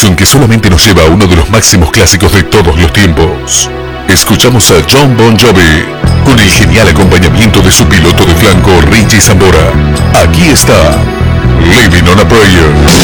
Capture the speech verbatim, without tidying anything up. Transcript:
canción que solamente nos lleva a uno de los máximos clásicos de todos los tiempos. Escuchamos a Jon Bon Jovi con el genial acompañamiento de su piloto de flanco Richie Sambora. Aquí está Living on a Prayer.